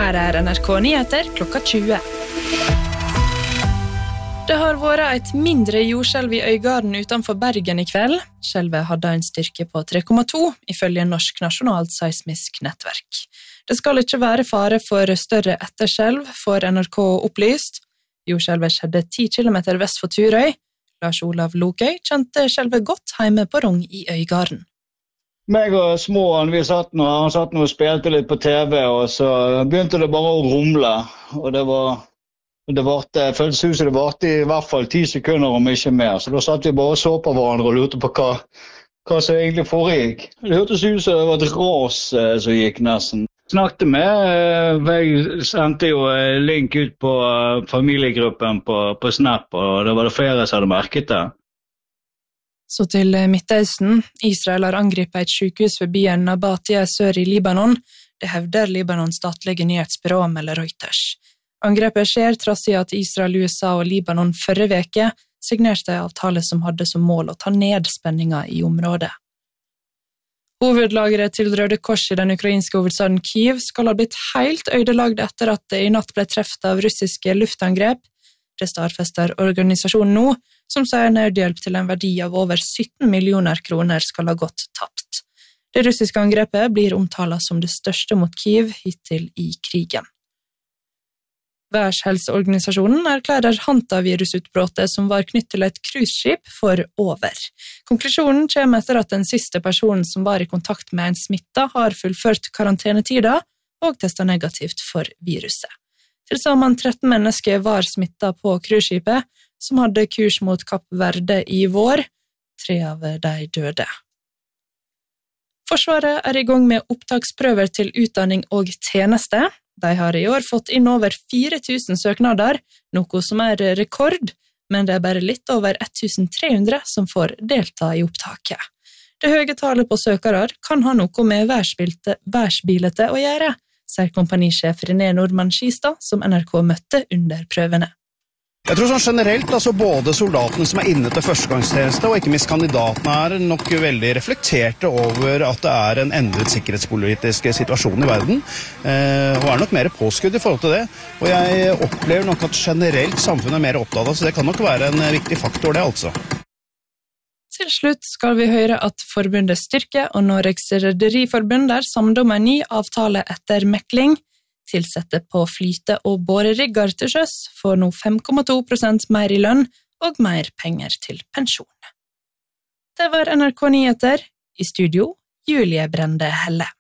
Her NRK Nyheter klokka 20. Det har vært et mindre jordskjelv i Øygarden utenfor Bergen i kveld. Skjelvet hadde en styrke på 3,2, ifølge Norsk Nasjonalt Seismisk Nettverk. Det skal ikke være fare for større etterskjelv, får NRK opplyst. Jordskjelvet skjedde 10 kilometer vest for Turøy. Lars Olav Lokøy kjente skjelvet godt hjemme på Rong i Øygarden. Meg og småen, han satt nå og spilte litt på TV, og så begynte det bare å rumle. Og det føltes ut som det varte i hvert fall 10 sekunder, om ikke mer. Så da satt vi bare og så på hverandre og lurte på hva som egentlig foregikk. Det hørtes ut som det var et ras som gikk nesten. Snakket med, jeg sendte jo link ut på familiegruppen på Snap, og det var det flere som hadde merket det. Så til Midtøsten. Israel har angrepet et sykehus ved byen Nabatia sør i Libanon. Det hevder Libanons statlige nyhetsbyrå, melder Reuters. Angrepet skjer trass i at Israel, USA og Libanon forrige veke signerte en avtale som hadde som mål å ta ned spenninger i området. Hovedlageret til Røde Kors i den ukrainske hovedstaden Kyiv skal ha blitt helt ødelagt etter at det i natt ble treffet av russiske luftangrep. Det stadfester organisasjonen nå, som sier nødhjelp til en verdi av over 17 millioner kroner skal ha gått tapt. Det russiske angrepet blir omtalt som det største mot Kyiv hittil i krigen. Verdenshelseorganisasjonen erklærer hantavirusutbruddet som var knyttet til et cruiseskip for over. Konklusjonen kommer etter at den siste personen som var i kontakt med en smittet har fullført karantenetida og testet negativt for viruset. Til sammen 13 mennesker var smittet på cruiseskipet, som hadde kurs mot Kapp Verde i vår. 3 av de døde. Forsvaret er i gang med opptaksprøver til utdanning og tjeneste. De har i år fått inn over 4000 søknader, noe som er rekord, men det er bare litt over 1300 som får delta i opptaket. Det høye tallet på søkere kan ha noe med værsbildet å gjøre, sier kompanisjef René Nordmann Skistad, som NRK møtte under prøvene. Jeg tror sånn generelt, altså både soldatene som er inne til førstegangstjeneste, og ikke minst kandidatene er nok veldig reflekterte over at det er en endret sikkerhetspolitisk situasjon i verden, og er nok mer påskudd i forhold til det. Og jeg opplever nok at generelt samfunnet er mer opptatt av, så det kan nok være en viktig faktor det, altså. Til slutt skal vi høre at forbundet Styrke og Norges Rederiforbund er samlet om en ny avtale etter mekling. Tilsette på flyte- og bårerigger til sjøs får nå 5,2% mer i lønn og mer penger til pensjon. Det var NRK Nyheter. I studio, Julie Brende Helle.